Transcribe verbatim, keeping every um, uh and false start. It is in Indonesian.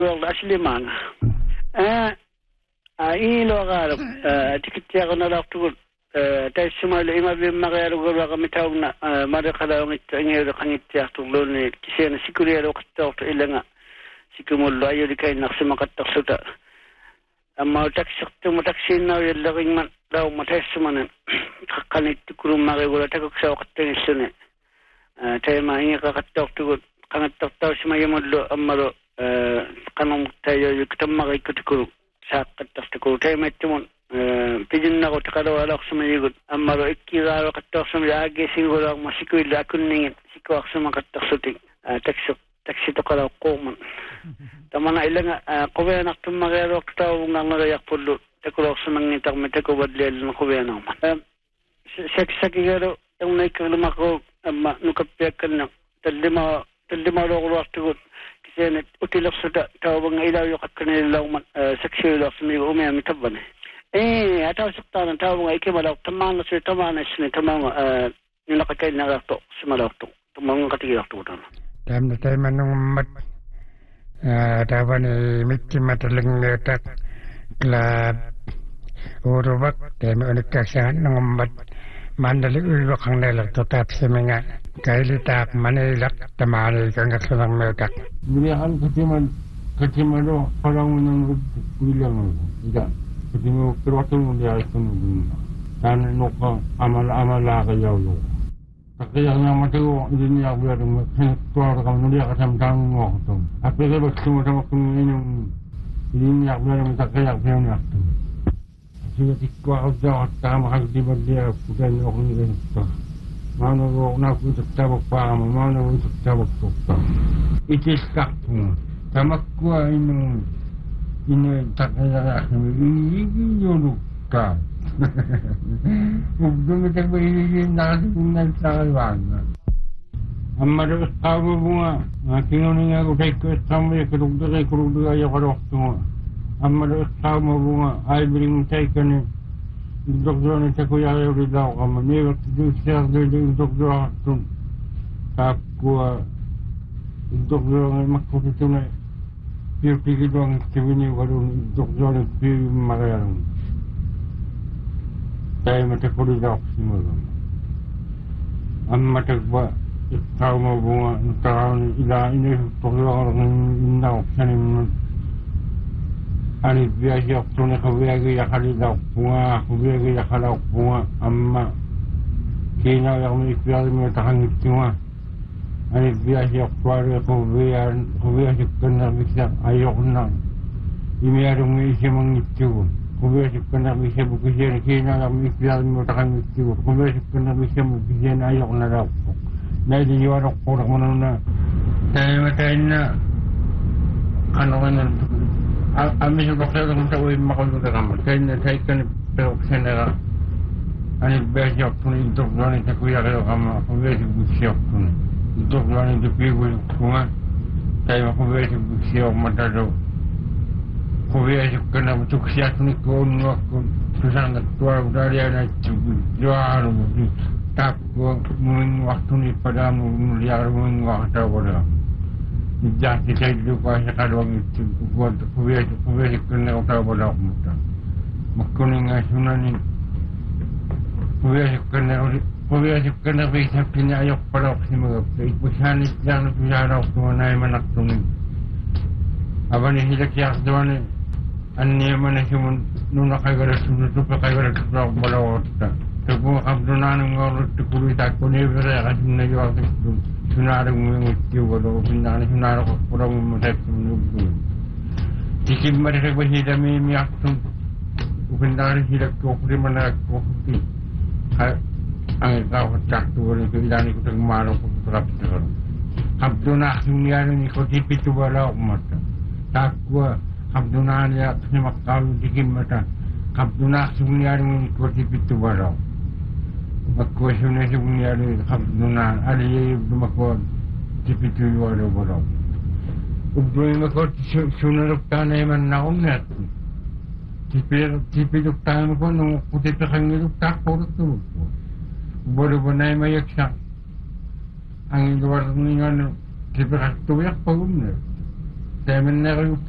والله أشلي معنا آه إيه لو غالب تكتير أنا لا تقول تسمع الإمام بما غير يقول رقم تاونا ما دخل يوم التاني رقم تاعتولوني كسينا سكولي لو قطعت إلا سكمل لا يدري نقص ما قد تقصد أما تكسرت متكسينا يلغي من لو ما تسمعنا قنيت تقول ما غير تكسر وقت السنة تيما إيه قد تقول قناة تقطع ما يملو أمرو قانون تايو يكتم ما غير تقول ساقط تقول تيما تمون بيجنا وتقالوا على أقسم يقول أما لو إكيرا وقد تقسم ياجي سيقول ما سكوي لا كنين سكوا أقسم قد تقصدي تكسب تكسي تقالوا قوما تمانا إلا قبيا نقتم ما غير وقتا ونغا يقبلوا تقول أقسم أني تقوم تقوم بدل القبيا نوما سك سك غيرو يوم يكمل ما قو أما نكبي كنا تلما تلما لو غلط تقول كسينة أتلف سدا تاوبن إلى يقكني لوما سكشي لأقسم يقوم يمتبني إيه هذا سكتان تاو ما يكمل أو تمانا سوي تمانا سني تمانا نلاقي نغطو سملاقتو تمانا كتير غطو تانا. تام تام نومت تاباني ميتي ماتلنجتك كلاب وربك تام أنكسان نومت mandali ulwa kang nelak tetap semenga kaili tak manilak tamali kang kelang melak. Berikan keciman keciman do kalau menunggu bilang tidak. Jadi mau kerwatin dia itu mungkin dan nuka amal amal lagi jauh. Tapi yang macam itu ini aku biar keluar kamu dia akan tanggung tu. Apa dia bersama sama kamu ini ini aku biar minta kerja punya tu. Jadi tikwa jauh sama hal di dia bukan orang itu. Mana orang nak untuk tahu apa, mana untuk tahu apa. Itu sekarang. Sama kuah ini. Ini tak ada ini nyuruhkan. Bukan macam ini nanti punya sahabat. Amma ada tahu bunga. Kini ni aku take sampai ke dokter ke dokter ayah kalau semua. Amma ada tahu bunga. I bring take ni dokter ni tak kaya ayah dah. Amma ni waktu tu saya beli dokter tu. Tak kuat dokter makhluk itu ni. Pir pergi doang kebini baru doktor ni pir marah. Saya macam kau dah semua. Amma tak buat tahu mau bunga tahu ilah ini doktor orang indah sini. Ani biasa tu ni kau biasa ya kali dah bunga, kau biasa ya kalau bunga. Amma kena yang ni biasa ni tahan semua. Ani biasa keluarga kubiar kubiar kena bisa ayok nang. Ini ada mengisi mengitu. Kubiar kena bisa bekerja kena yang biasa mengatakan itu. Kubiar kena bisa bekerja ayok nang. Nanti jual orang mana? Saya macam ni. Anu mana? Kami juga kalau kita boleh makan juga ramai. Saya saya kena peroksen era. Ani biasa pun itu orang itu kubiar kalau kamu kubiar bekerja pun. Untuk orang itu pergi bunga, saya mahu beri siapa mata tu. Kau beri kena untuk siapa ni kau nak susah nak keluar dari anak cuci jual mungkin tak kau mungkin waktu ni pada mulia mungkin waktu pada. Jadi saya itu kau sekarang itu kau kau beri kau beri kena waktu pada muda. Makun ingat sunan ni kau beri kena Kubiya kena bisa punya ayok pada semua. Ibusan yang bicara semua naik manak tunggu. Apa ni hidup yang tuan ni, ane mana cuma nuna kaya gara susu tu kaya gara tu nak bawa kita. Tapi abduna nunggu tu kubi tak kuni berada kat mana jual tu. Sunar mengut juga tu, sunar sunar orang muda tu menunggu. Jika mereka berhidup miyak tu, sunar hidup tu kuri mana kuri. Ang ikaw tak tuwa itu ilan ikut kemana pun terap terap. Abduna dunia ni ikut tipi tu balau mata. Tak gua abduna ni aku ni makau dikim mata. Abduna dunia ni ikut tipi tu balau. Aku sunnah dunia ni abduna ada ye makau tipi tu balau balau. Ubdui makau sunnah lupa ni man naum net. Tipi tipi lupa makau nung putih terang lupa kau tu. Boleh benai mayak sak. Ang luar ni kan kita tu yak pun. Saya menaruh